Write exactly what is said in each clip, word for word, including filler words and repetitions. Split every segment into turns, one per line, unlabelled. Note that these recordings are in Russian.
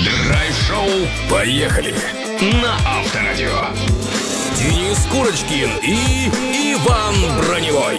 Драйв-шоу «Поехали» на Авторадио. Денис Курочкин и Иван Броневой.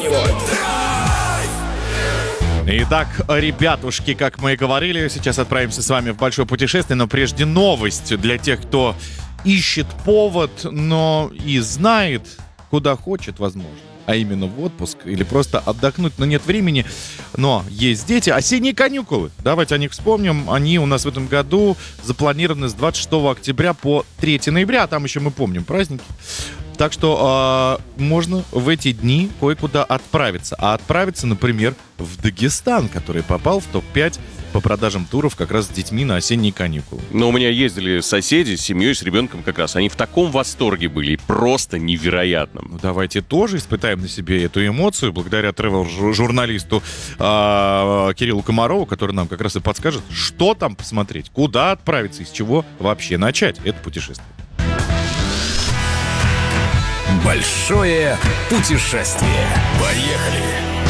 Итак, ребятушки, как мы и говорили, сейчас отправимся с вами в большое путешествие, но прежде новость для тех, кто ищет повод, но и знает, куда хочет, возможно. А именно в отпуск или просто отдохнуть, но нет времени. Но есть дети. Осенние каникулы. Давайте о них вспомним. Они у нас в этом году запланированы с двадцать шестого октября по третьего ноября. А там еще мы помним праздники. Так что э, можно в эти дни кое-куда отправиться. А отправиться, например, в Дагестан, который попал в топ пять по продажам туров как раз с детьми на осенние каникулы.
Но у меня ездили соседи с семьей, с ребенком как раз. Они в таком восторге были, просто невероятном.
Ну, давайте тоже испытаем на себе эту эмоцию благодаря тревел-журналисту э, Кириллу Комарову, который нам как раз и подскажет, что там посмотреть, куда отправиться и с чего вообще начать это путешествие.
Большое путешествие. Поехали!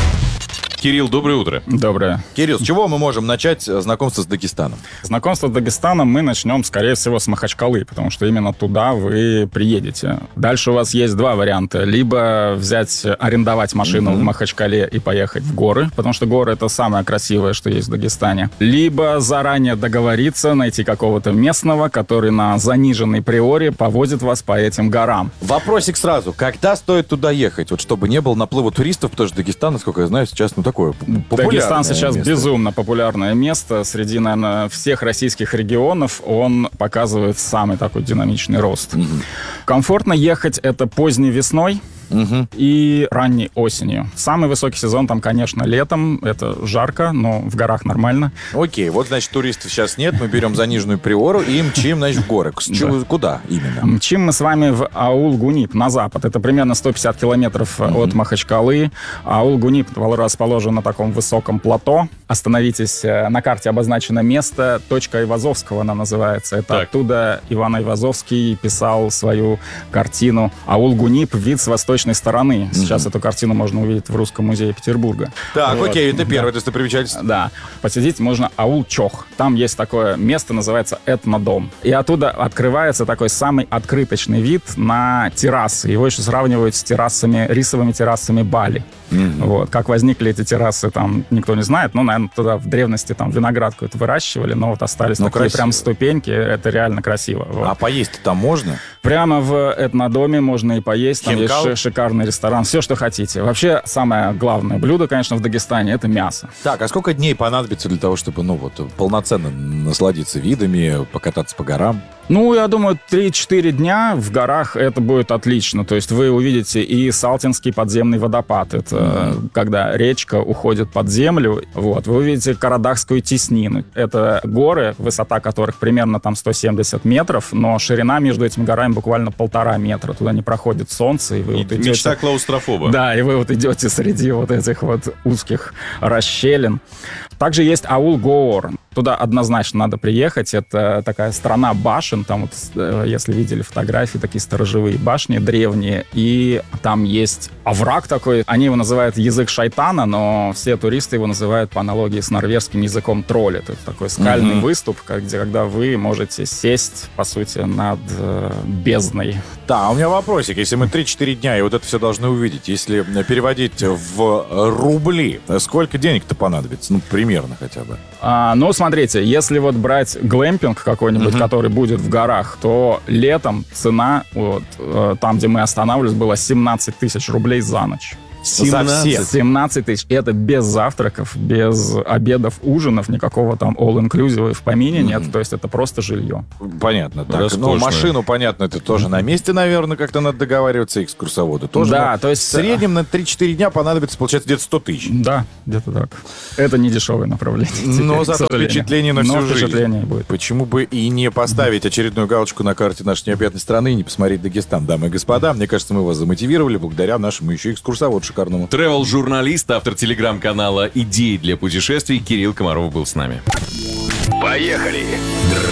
Кирилл, доброе утро.
Доброе.
Кирилл, с чего мы можем начать знакомство с Дагестаном?
Знакомство с Дагестаном мы начнем, скорее всего, с Махачкалы, потому что именно туда вы приедете. Дальше у вас есть два варианта. Либо взять, арендовать машину mm-hmm. в Махачкале и поехать в горы, потому что горы — это самое красивое, что есть в Дагестане. Либо заранее договориться, найти какого-то местного, который на заниженной приоре повозит вас по этим горам.
Вопросик сразу. Когда стоит туда ехать? Вот чтобы не было наплыва туристов, потому что Дагестан, насколько я знаю, сейчас, ну, такое популярное
Дагестан сейчас
место.
Безумно популярное место. Среди, наверное, всех российских регионов он показывает самый такой динамичный рост. Mm-hmm. Комфортно ехать это поздней весной. Угу. И ранней осенью. Самый высокий сезон там, конечно, летом. Это жарко, но в горах нормально.
Окей, вот, значит, туристов сейчас нет. Мы берем заниженную приору и мчим, значит, в горы. Да. Куда именно?
Мчим мы с вами в Аул-Гунип, на запад. Это примерно сто пятьдесят километров угу. от Махачкалы. Аул-Гунип расположен на таком высоком плато. Остановитесь, на карте обозначено место. Точка Айвазовского она называется. Это так. Оттуда Иван Айвазовский писал свою картину «Аул-Гунип. Вид с восточной стороны». Сейчас mm-hmm. эту картину можно увидеть в Русском музее Петербурга.
Так, вот. Окей, это первое
да.
достопримечательство.
Да. Посетить можно Аул-Чох. Там есть такое место, называется Этнодом. И оттуда открывается такой самый открыточный вид на террасы. Его еще сравнивают с террасами, рисовыми террасами Бали. Mm-hmm. Вот. Как возникли эти террасы, там никто не знает. Ну, наверное, туда в древности там виноград какой-то выращивали, но вот остались ну, такие красиво. Прям ступеньки. Это реально красиво. Вот.
А поесть там можно?
Прямо в Этнодоме можно и поесть. Там
Хинкал?
есть шикарный ресторан. Все, что хотите. Вообще, самое главное блюдо, конечно, в Дагестане — это мясо.
Так, а сколько дней понадобится для того, чтобы, ну, вот, полноценно насладиться видами, покататься по горам?
Ну, я думаю, три-четыре дня в горах это будет отлично. То есть вы увидите и Салтинский подземный водопад. Это mm-hmm. когда речка уходит под землю. Вот. Вы увидите Карадахскую теснину. Это горы, высота которых примерно там сто семьдесят метров, но ширина между этими горами буквально полтора метра. Туда не проходит солнце. И вы
и
вот идете...
Мечта клаустрофоба.
Да, и вы вот идете среди вот этих вот узких расщелин. Также есть Аул-Гоор. Туда однозначно надо приехать. Это такая страна башен. Там вот, если видели фотографии, такие сторожевые башни древние. И там есть овраг такой. Они его называют язык шайтана, но все туристы его называют по аналогии с норвежским языком тролль. Это такой скальный mm-hmm. выступ, где, когда вы можете сесть, по сути, над э, бездной.
Да, у меня вопросик. Если мы три-четыре дня и вот это все должны увидеть, если переводить в рубли, сколько денег-то понадобится? Ну, примерно хотя бы.
А, ну, смотрите, если вот брать глэмпинг какой-нибудь, mm-hmm. который будет в горах, то летом цена, вот, там, где мы останавливались, была семнадцать тысяч рублей за ночь.
семнадцать
семнадцать тысяч. И это без завтраков, без обедов, ужинов, никакого там all-inclusive в помине mm-hmm. нет. То есть это просто жилье.
Понятно. Так, ну, машину, понятно, это тоже mm-hmm. на месте, наверное, как-то надо договариваться, экскурсоводу тоже.
Да,
на...
то есть...
В среднем на три-четыре дня понадобится, получается, где-то сто тысяч.
Да, где-то так. Это не дешевое направление. Теперь,
но зато впечатление на всю
но
жизнь.
Впечатление будет.
Почему бы и не поставить очередную галочку на карте нашей необъятной страны и не посмотреть Дагестан, дамы и господа. Мне кажется, мы вас замотивировали благодаря нашему еще экскурсоводу шикарному.
Тревел-журналист, автор телеграм-канала «Идеи для путешествий» Кирилл Комаров был с нами.
Поехали!